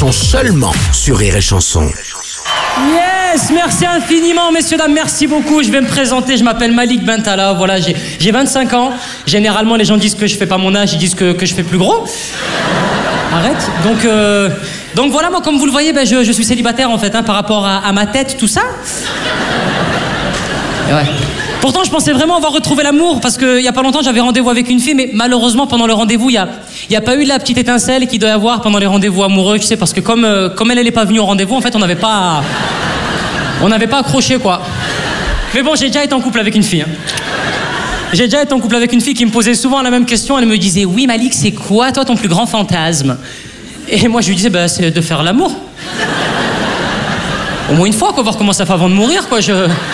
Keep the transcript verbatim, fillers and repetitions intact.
sont seulement sur Rire et Chanson. Yes, merci infiniment, messieurs, dames, merci beaucoup. Je vais me présenter, je m'appelle Malik Bentala, voilà, j'ai, j'ai vingt-cinq ans. Généralement, les gens disent que je fais pas mon âge, ils disent que, que je fais plus gros. Arrête. Donc, euh, donc voilà, moi, comme vous le voyez, ben, je, je suis célibataire, en fait, hein, par rapport à, à ma tête, tout ça. Et ouais. Pourtant, je pensais vraiment avoir retrouvé l'amour, parce qu'il y a pas longtemps, j'avais rendez-vous avec une fille, mais malheureusement, pendant le rendez-vous, il y a, y a pas eu la petite étincelle qu'il doit y avoir pendant les rendez-vous amoureux, tu sais, parce que comme, euh, comme elle, elle est pas venue au rendez-vous, en fait, on n'avait pas... On n'avait pas accroché, quoi. Mais bon, j'ai déjà été en couple avec une fille. Hein. J'ai déjà été en couple avec une fille qui me posait souvent la même question. Elle me disait, oui, Malik, c'est quoi, toi, ton plus grand fantasme? Et moi, je lui disais, bah, c'est de faire l'amour. Au moins une fois, quoi, voir comment ça fait avant de mourir, quoi. Je...